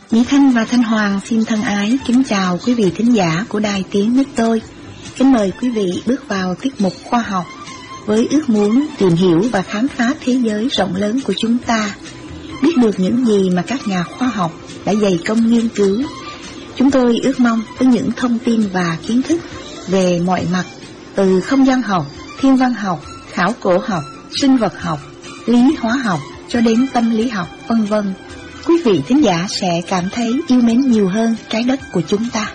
Mỹ Thanh và Thanh Hoàng xin thân ái kính chào quý vị thính giả của Đài Tiếng Nước Tôi. Kính mời quý vị bước vào tiết mục khoa học với ước muốn tìm hiểu và khám phá thế giới rộng lớn của chúng ta, biết được những gì mà các nhà khoa học đã dày công nghiên cứu. Chúng tôi ước mong với những thông tin và kiến thức về mọi mặt, từ không gian học, thiên văn học, khảo cổ học, sinh vật học, lý hóa học cho đến tâm lý học, vân vân. Quý vị thính giả sẽ cảm thấy yêu mến nhiều hơn trái đất của chúng ta.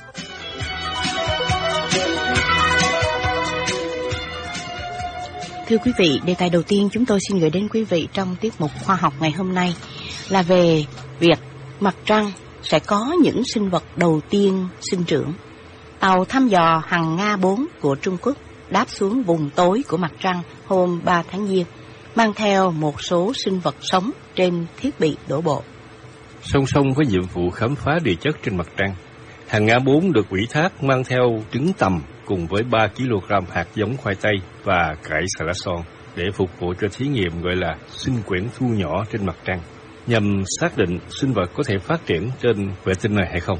Thưa quý vị, đề tài đầu tiên chúng tôi xin gửi đến quý vị trong tiết mục khoa học ngày hôm nay là về việc mặt trăng sẽ có những sinh vật đầu tiên sinh trưởng. Tàu thăm dò Hằng Nga 4 của Trung Quốc đáp xuống vùng tối của mặt trăng hôm 3 tháng Giêng, mang theo một số sinh vật sống trên thiết bị đổ bộ. Song song với nhiệm vụ khám phá địa chất trên mặt trăng, Hằng Nga 4 được ủy thác mang theo trứng tằm cùng với 3 kg hạt giống khoai tây và cải xà lách son để phục vụ cho thí nghiệm gọi là sinh quyển thu nhỏ trên mặt trăng, nhằm xác định sinh vật có thể phát triển trên vệ tinh này hay không.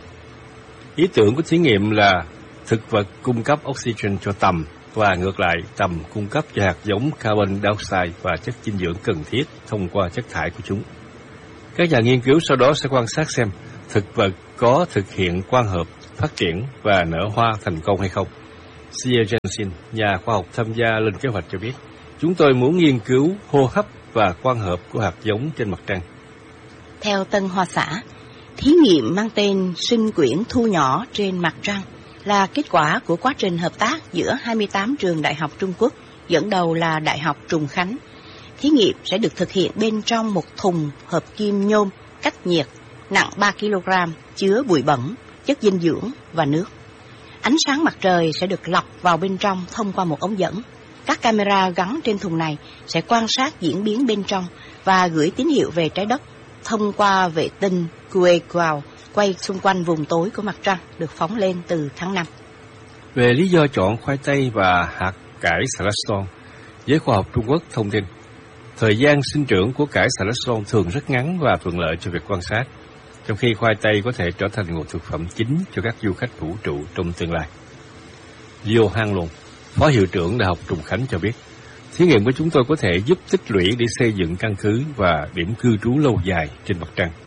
Ý tưởng của thí nghiệm là thực vật cung cấp oxygen cho tằm và ngược lại, tằm cung cấp cho hạt giống carbon dioxide và chất dinh dưỡng cần thiết thông qua chất thải của chúng. Các nhà nghiên cứu sau đó sẽ quan sát xem thực vật có thực hiện quang hợp, phát triển và nở hoa thành công hay không. Sia Jensen, nhà khoa học tham gia lên kế hoạch cho biết, chúng tôi muốn nghiên cứu hô hấp và quang hợp của hạt giống trên mặt trăng. Theo Tân Hoa Xã, thí nghiệm mang tên sinh quyển thu nhỏ trên mặt trăng là kết quả của quá trình hợp tác giữa 28 trường đại học Trung Quốc, dẫn đầu là Đại học Trùng Khánh. Thí nghiệm sẽ được thực hiện bên trong một thùng hợp kim nhôm cách nhiệt nặng 3 kg, chứa bụi bẩn, chất dinh dưỡng và nước. Ánh sáng mặt trời sẽ được lọc vào bên trong thông qua một ống dẫn. Các camera gắn trên thùng này sẽ quan sát diễn biến bên trong và gửi tín hiệu về trái đất thông qua vệ tinh Kuiper quay xung quanh vùng tối của mặt trăng được phóng lên từ tháng 5. Về lý do chọn khoai tây và hạt cải xà lách son, giới khoa học Trung Quốc thông tin thời gian sinh trưởng của cải xà lách son thường rất ngắn và thuận lợi cho việc quan sát, trong khi khoai tây có thể trở thành nguồn thực phẩm chính cho các du khách vũ trụ trong tương lai. Liêu Hang Lung, Phó Hiệu trưởng Đại học Trùng Khánh cho biết, thí nghiệm của chúng tôi có thể giúp tích lũy để xây dựng căn cứ và điểm cư trú lâu dài trên mặt trăng.